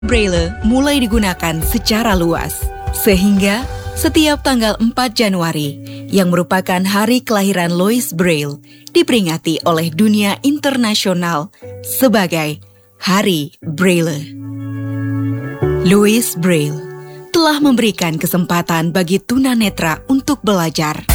Braille mulai digunakan secara luas, sehingga setiap tanggal 4 Januari, yang merupakan hari kelahiran Louis Braille, diperingati oleh dunia internasional sebagai Hari Braille. Louis Braille telah memberikan kesempatan bagi tunanetra untuk belajar